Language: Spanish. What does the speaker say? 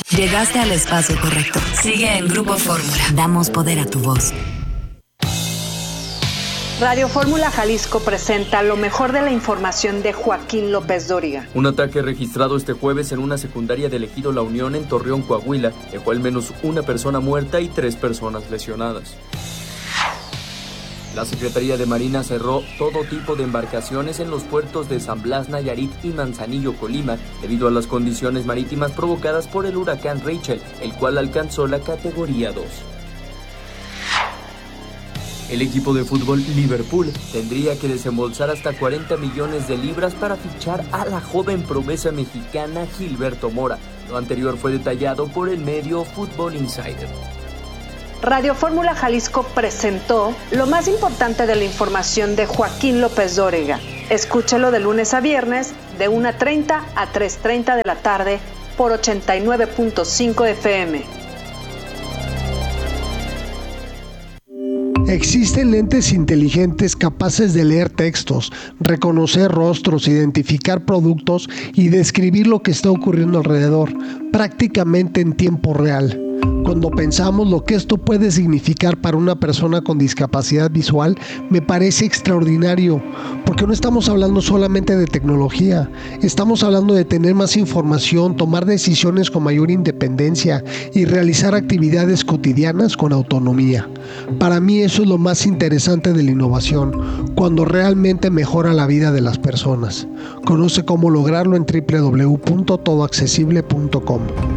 Llegaste al espacio correcto. Sigue en Grupo Fórmula. Damos poder a tu voz. Radio Fórmula Jalisco presenta lo mejor de la información de Joaquín López Dóriga. Un ataque registrado este jueves en una secundaria del ejido La Unión en Torreón, Coahuila, dejó al menos una persona muerta y 3 personas lesionadas. La Secretaría de Marina cerró todo tipo de embarcaciones en los puertos de San Blas, Nayarit y Manzanillo, Colima, debido a las condiciones marítimas provocadas por el huracán Rachel, el cual alcanzó la categoría 2. El equipo de fútbol Liverpool tendría que desembolsar hasta 40 millones de libras para fichar a la joven promesa mexicana Gilberto Mora. Lo anterior fue detallado por el medio Football Insider. Radio Fórmula Jalisco presentó lo más importante de la información de Joaquín López Dóriga. Escúchelo de lunes a viernes de 1:30 a 3:30 de la tarde por 89.5 FM. Existen lentes inteligentes capaces de leer textos, reconocer rostros, identificar productos y describir lo que está ocurriendo alrededor, prácticamente en tiempo real. Cuando pensamos lo que esto puede significar para una persona con discapacidad visual, me parece extraordinario, porque no estamos hablando solamente de tecnología, estamos hablando de tener más información, tomar decisiones con mayor independencia y realizar actividades cotidianas con autonomía. Para mí eso es lo más interesante de la innovación, cuando realmente mejora la vida de las personas. Conoce cómo lograrlo en www.todoaccesible.com.